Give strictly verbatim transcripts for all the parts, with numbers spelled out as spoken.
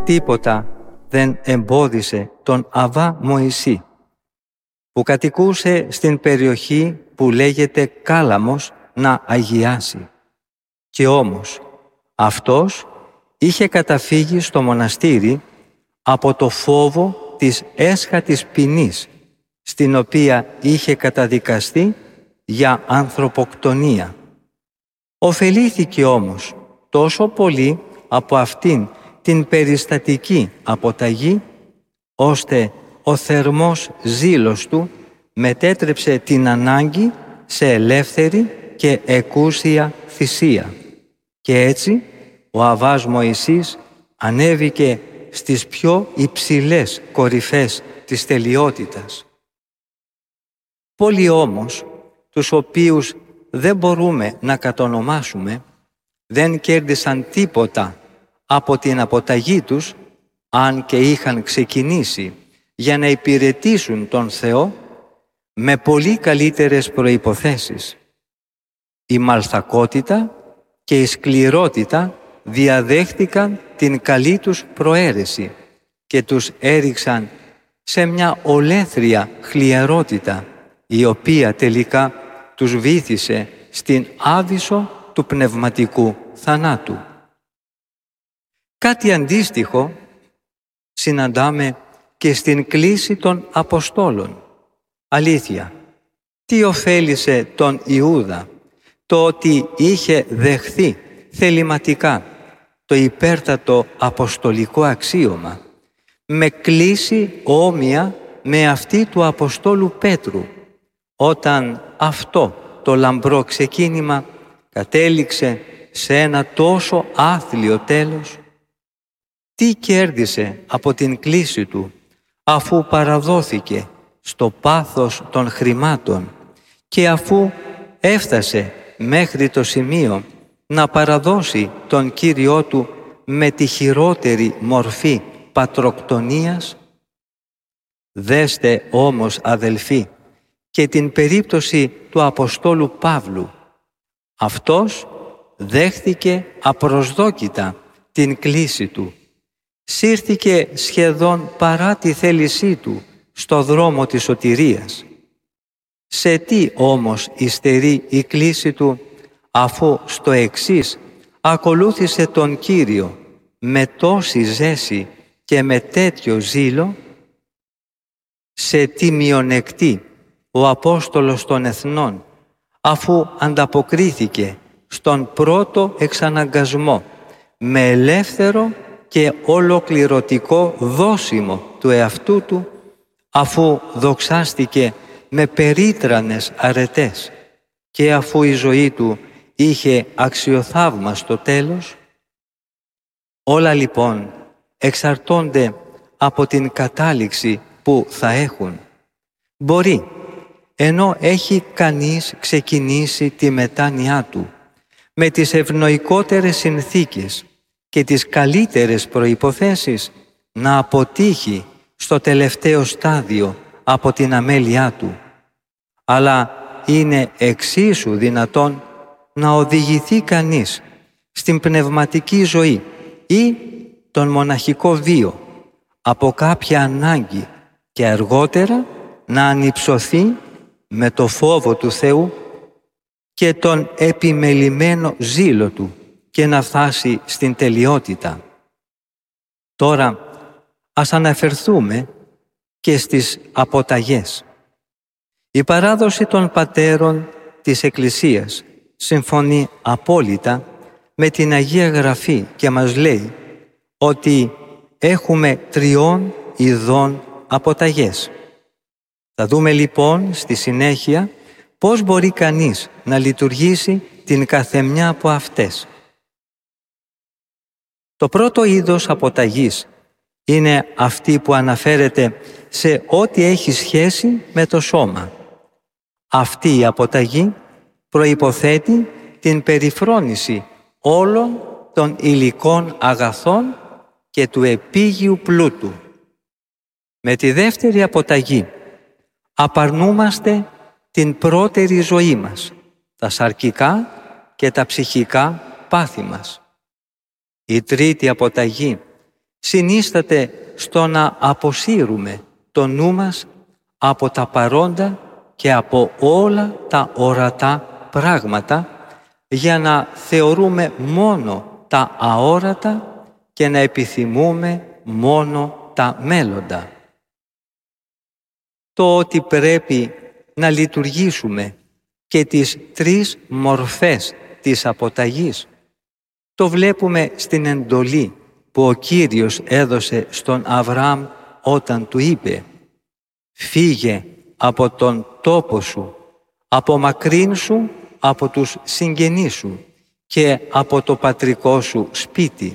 τίποτα δεν εμπόδισε τον Αββά Μωυσή, που κατοικούσε στην περιοχή που λέγεται Κάλαμος, να αγιάσει. Και όμως αυτός είχε καταφύγει στο μοναστήρι από το φόβο της έσχατης ποινής, στην οποία είχε καταδικαστεί για ανθρωποκτονία. Οφελήθηκε όμως τόσο πολύ από αυτήν την περιστατική αποταγή, ώστε ο θερμός ζήλος του μετέτρεψε την ανάγκη σε ελεύθερη και εκούσια θυσία. Και έτσι ο Αββάς Μωυσής ανέβηκε στις πιο υψηλές κορυφές της τελειότητας. Πολλοί όμως, τους οποίους δεν μπορούμε να κατονομάσουμε, δεν κέρδισαν τίποτα από την αποταγή τους, αν και είχαν ξεκινήσει για να υπηρετήσουν τον Θεό με πολύ καλύτερες προϋποθέσεις. Η μαλθακότητα και η σκληρότητα διαδέχτηκαν την καλή τους προαίρεση και τους έριξαν σε μια ολέθρια χλιαρότητα, η οποία τελικά τους βύθισε στην άβυσσο του πνευματικού θανάτου. Κάτι αντίστοιχο συναντάμε και στην κλίση των Αποστόλων. Αλήθεια, τι ωφέλισε τον Ιούδα το ότι είχε δεχθεί θεληματικά το υπέρτατο αποστολικό αξίωμα με κλίση όμοια με αυτή του Αποστόλου Πέτρου, όταν αυτό το λαμπρό ξεκίνημα κατέληξε σε ένα τόσο άθλιο τέλος? Τι κέρδισε από την κλίση του, αφού παραδόθηκε στο πάθος των χρημάτων και αφού έφτασε μέχρι το σημείο να παραδώσει τον Κύριό του με τη χειρότερη μορφή πατροκτονίας? Δέστε όμως, αδελφοί, και την περίπτωση του Αποστόλου Παύλου. Αυτός δέχθηκε απροσδόκητα την κλίση του. Σύρθηκε σχεδόν παρά τη θέλησή του στο δρόμο της σωτηρίας. Σε τι όμως υστερεί η κλίση του, αφού στο εξής ακολούθησε τον Κύριο με τόση ζέση και με τέτοιο ζήλο? Σε τι μειονεκτεί ο Απόστολος των Εθνών, αφού ανταποκρίθηκε στον πρώτο εξαναγκασμό με ελεύθερο και ολοκληρωτικό δώσιμο του εαυτού του, αφού δοξάστηκε με περίτρανες αρετές και αφού η ζωή του είχε αξιοθαύμαστο τέλος? Όλα λοιπόν εξαρτώνται από την κατάληξη που θα έχουν. Μπορεί, ενώ έχει κανείς ξεκινήσει τη μετάνοιά του με τις ευνοϊκότερες συνθήκες και τις καλύτερες προϋποθέσεις, να αποτύχει στο τελευταίο στάδιο από την αμέλειά του. Αλλά είναι εξίσου δυνατόν να οδηγηθεί κανείς στην πνευματική ζωή ή τον μοναχικό βίο από κάποια ανάγκη και αργότερα να ανυψωθεί με το φόβο του Θεού και τον επιμελημένο ζήλο του και να φτάσει στην τελειότητα. Τώρα ας αναφερθούμε και στις αποταγές. Η παράδοση των πατέρων της Εκκλησίας συμφωνεί απόλυτα με την Αγία Γραφή και μας λέει ότι έχουμε τριών ειδών αποταγές. Θα δούμε λοιπόν στη συνέχεια πώς μπορεί κανείς να λειτουργήσει την καθεμιά από αυτές. Το πρώτο είδος αποταγής είναι αυτή που αναφέρεται σε ό,τι έχει σχέση με το σώμα. Αυτή η αποταγή προϋποθέτει την περιφρόνηση όλων των υλικών αγαθών και του επίγειου πλούτου. Με τη δεύτερη αποταγή απαρνούμαστε την πρώτερη ζωή μας, τα σαρκικά και τα ψυχικά πάθη μας. Η τρίτη αποταγή συνίσταται στο να αποσύρουμε το νου μας από τα παρόντα και από όλα τα ορατά πράγματα για να θεωρούμε μόνο τα αόρατα και να επιθυμούμε μόνο τα μέλλοντα. Το ότι πρέπει να λειτουργήσουμε και τις τρεις μορφές της αποταγής το βλέπουμε στην εντολή που ο Κύριος έδωσε στον Αβραάμ όταν του είπε «Φύγε από τον τόπο σου, απομακρύνσου από τους συγγενείς σου και από το πατρικό σου σπίτι.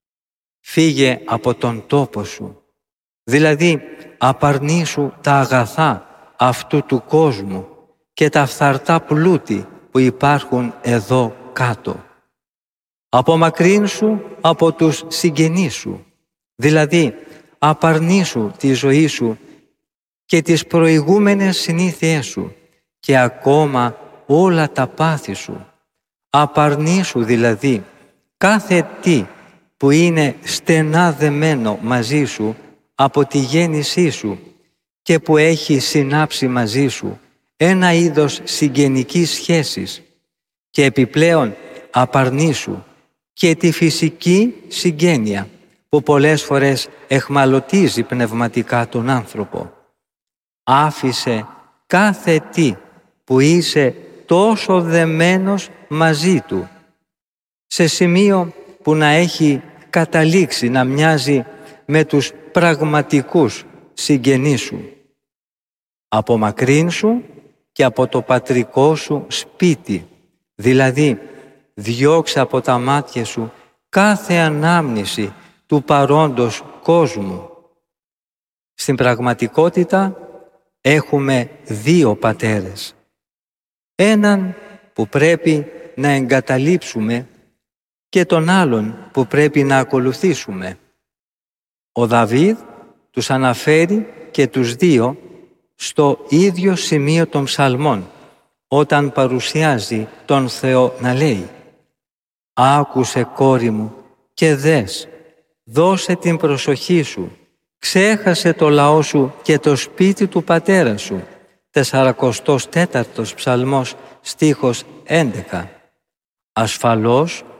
Φύγε από τον τόπο σου, δηλαδή απαρνήσου τα αγαθά αυτού του κόσμου και τα φθαρτά πλούτη που υπάρχουν εδώ κάτω. Απομακρύνσου από τους συγγενείς σου, δηλαδή απαρνήσου τη ζωή σου και τις προηγούμενες συνήθειές σου και ακόμα όλα τα πάθη σου. Απαρνήσου δηλαδή κάθε τι που είναι στενά δεμένο μαζί σου από τη γέννησή σου και που έχει συνάψει μαζί σου ένα είδος συγγενικής σχέσης και επιπλέον απαρνήσου και τη φυσική συγγένεια που πολλές φορές εχμαλωτίζει πνευματικά τον άνθρωπο. Άφησε κάθε τι που είσαι τόσο δεμένος μαζί του, σε σημείο που να έχει καταλήξει να μοιάζει με τους πραγματικούς συγγενείς σου. Απομακρύνσου και από το πατρικό σου σπίτι, δηλαδή διώξε από τα μάτια σου κάθε ανάμνηση του παρόντος κόσμου. Στην πραγματικότητα έχουμε δύο πατέρες. Έναν που πρέπει να εγκαταλείψουμε και τον άλλον που πρέπει να ακολουθήσουμε. Ο Δαβίδ τους αναφέρει και τους δύο στο ίδιο σημείο των ψαλμών, όταν παρουσιάζει τον Θεό να λέει «Άκουσε κόρη μου και δες, δώσε την προσοχή σου, ξέχασε το λαό σου και το σπίτι του πατέρα σου». Τεσσαρακοστός τέταρτος ψαλμός, στίχος έντεκα. Ασφαλώς